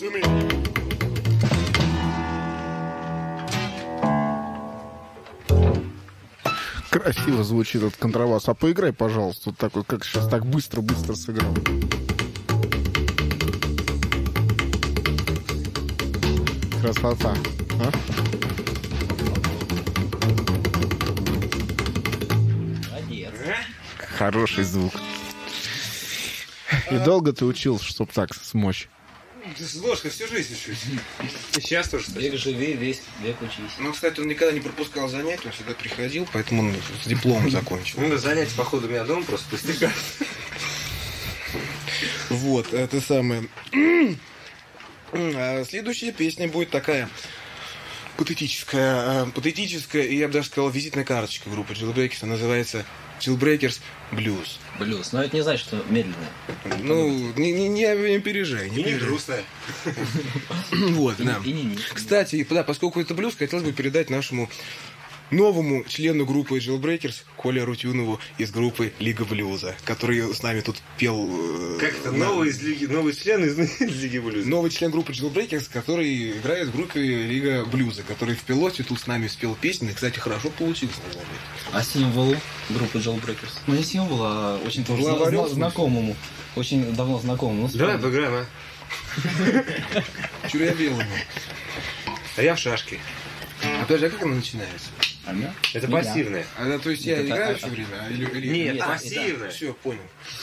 Красиво звучит этот контрабас. А поиграй, пожалуйста, вот такой, как сейчас так быстро-быстро сыграл. Красота. А? Молодец. Хороший звук. И долго ты учился, чтобы так смочь? С ложкой всю жизнь учусь. И сейчас тоже, кстати. Век живи, весь век учись. Ну, кстати, он никогда не пропускал занятия, он всегда приходил, поэтому он с дипломом закончил. Ну, занятия, походу, у меня дома просто пустяка. Вот, это самое. Следующая песня будет такая патетическая, и, я бы даже сказал, визитная карточка группы Jailbreakers. Она называется Jailbreakers Blues. Блюз. Но это не значит, что медленное. Ну, не опережай. И не грустная. Вот, да. И не. Кстати, да, поскольку это блюз, хотелось бы передать нашему новому члену группы Jailbreakers Коле Арутюнову из группы Лига Блюза, который с нами тут пел... Как это? Новый член из Лиги Блюза. Новый член группы Jailbreakers, который играет в группе Лига Блюза, который в пилоте тут с нами спел песни. И, кстати, хорошо получилось, надо заметить. А символ группы Jailbreakers? Ну, не символ, а очень тоже знакомому. Очень давно знакомому. Давай поиграем, а? Чур я белому. А я в шашки. А подожди, а как она начинается? Это пассивное. То есть я играю все время? Нет, пассивное. Все, понял.